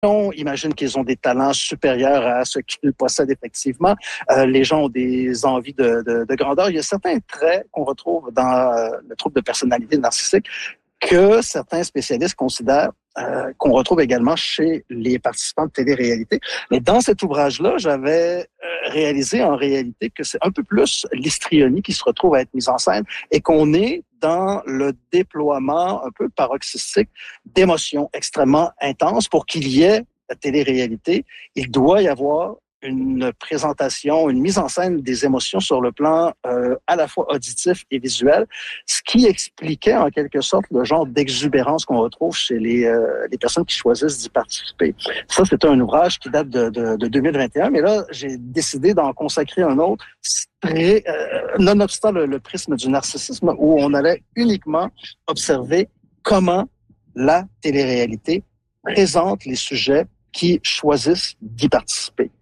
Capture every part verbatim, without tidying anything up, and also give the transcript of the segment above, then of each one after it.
imaginent qu'ils ont des talents supérieurs à ce qu'ils possèdent effectivement. Euh, les gens ont des envies de, de, de grandeur. Il y a certains traits qu'on retrouve dans euh, le trouble de personnalité narcissique que certains spécialistes considèrent euh, qu'on retrouve également chez les participants de télé-réalité. Mais dans cet ouvrage-là, j'avais euh, réalisé en réalité que c'est un peu plus l'histrionie qui se retrouve à être mise en scène et qu'on est dans le déploiement un peu paroxystique d'émotions extrêmement intenses. Pour qu'il y ait la télé-réalité, il doit y avoir une présentation, une mise en scène des émotions sur le plan euh, à la fois auditif et visuel, ce qui expliquait en quelque sorte le genre d'exubérance qu'on retrouve chez les, euh, les personnes qui choisissent d'y participer. Ça, c'est un ouvrage qui date de, de, de deux mille vingt et un, mais là, j'ai décidé d'en consacrer un autre, très, euh, nonobstant le, le prisme du narcissisme, où on allait uniquement observer comment la télé-réalité présente les sujets qui choisissent d'y participer.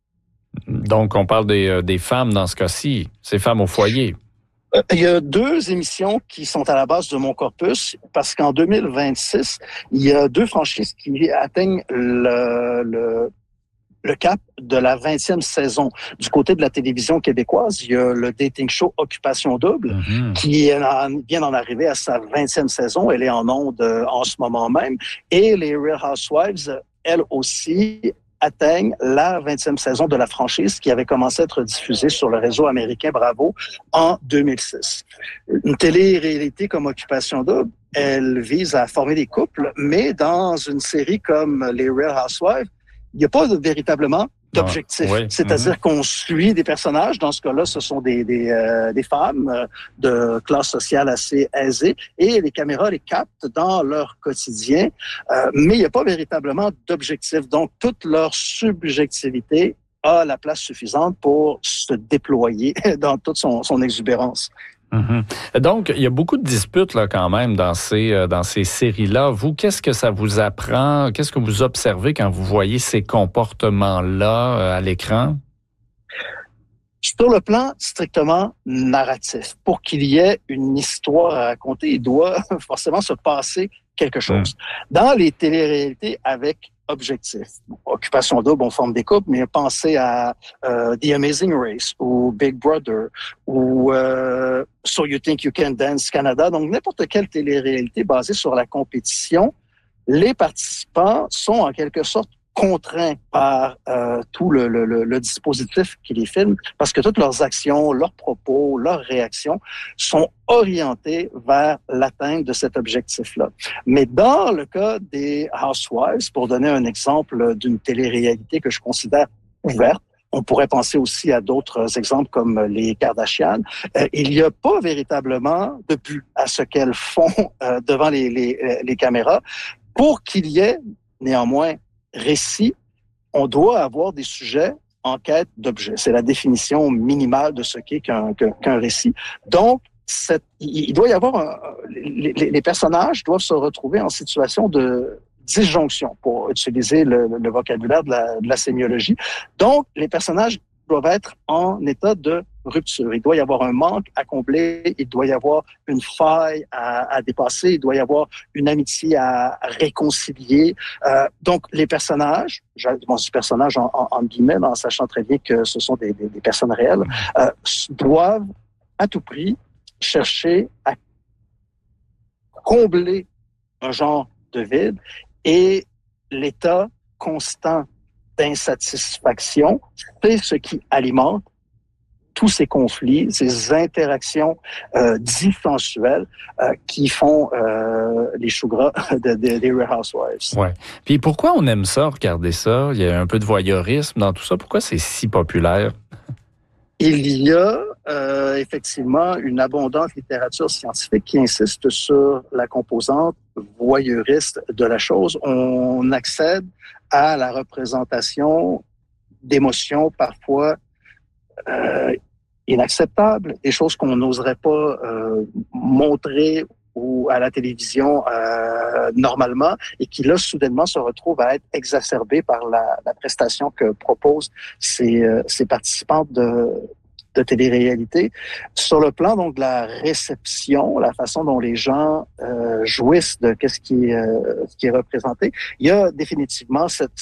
Donc, on parle des, des femmes dans ce cas-ci, ces femmes au foyer. Il y a deux émissions qui sont à la base de mon corpus, parce qu'en deux mille vingt-six, il y a deux franchises qui atteignent le, le, le cap de la vingtième saison. Du côté de la télévision québécoise, il y a le dating show Occupation Double, mm-hmm. qui vient d'en arriver à sa vingtième saison. Elle est en ondes en ce moment même. Et les Real Housewives, elles aussi, atteignent la vingtième saison de la franchise qui avait commencé à être diffusée sur le réseau américain Bravo en deux mille six. Une télé-réalité comme Occupation Double, elle vise à former des couples, mais dans une série comme les Real Housewives, il n'y a pas de, véritablement d'objectif. Ah, oui. C'est-à-dire mm-hmm. qu'on suit des personnages. Dans ce cas-là, ce sont des, des, euh, des femmes euh, de classe sociale assez aisée et les caméras les captent dans leur quotidien. Euh, mais il n'y a pas véritablement d'objectif. Donc, toute leur subjectivité a la place suffisante pour se déployer dans toute son, son exubérance. Mm-hmm. Donc, il y a beaucoup de disputes là quand même dans ces dans ces séries-là. Vous, qu'est-ce que ça vous apprend? Qu'est-ce que vous observez quand vous voyez ces comportements-là à l'écran? Sur le plan strictement narratif, pour qu'il y ait une histoire à raconter, il doit forcément se passer quelque chose. Mm. Dans les téléréalités avec objectif, Occupation Double, on forme des couples, mais pensez à euh, The Amazing Race ou Big Brother ou euh, So You Think You Can Dance Canada. Donc, n'importe quelle télé-réalité basée sur la compétition, les participants sont en quelque sorte contraints par euh, tout le, le, le dispositif qui les filme, parce que toutes leurs actions, leurs propos, leurs réactions sont orientées vers l'atteinte de cet objectif-là. Mais dans le cas des Housewives, pour donner un exemple d'une télé-réalité que je considère ouverte, on pourrait penser aussi à d'autres exemples comme les Kardashian. Euh, il n'y a pas véritablement de but à ce qu'elles font euh, devant les, les, les caméras. Pour qu'il y ait néanmoins récit, on doit avoir des sujets en quête d'objets. C'est la définition minimale de ce qu'est qu'un, qu'un récit. Donc, cette, il doit y avoir un, les, les personnages doivent se retrouver en situation de disjonction, pour utiliser le, le vocabulaire de la, de la sémiologie. Donc, les personnages doivent être en état de rupture. Il doit y avoir un manque à combler, il doit y avoir une faille à, à dépasser, il doit y avoir une amitié à, à réconcilier. Euh, donc, les personnages, je dis personnages en, en, en guillemets, en sachant très bien que ce sont des, des, des personnes réelles, euh, doivent à tout prix chercher à combler un genre de vide et l'état constant d'insatisfaction, c'est ce qui alimente tous ces conflits, ces interactions euh, dissensuelles euh, qui font euh, les choux gras de, de, des Real Housewives. Ouais. Puis pourquoi on aime ça, regarder ça? Il y a un peu de voyeurisme dans tout ça. Pourquoi c'est si populaire? Il y a euh, effectivement une abondante littérature scientifique qui insiste sur la composante voyeuriste de la chose. On accède à la représentation d'émotions parfois euh, inacceptables, des choses qu'on n'oserait pas euh, montrer ou à la télévision euh, normalement et qui là soudainement se retrouvent à être exacerbées par la, la prestation que proposent ces, euh, ces participants de de télé-réalité. Sur le plan donc de la réception, la façon dont les gens euh, jouissent de qu'est-ce qui est, euh, ce qui est représenté, il y a définitivement cette,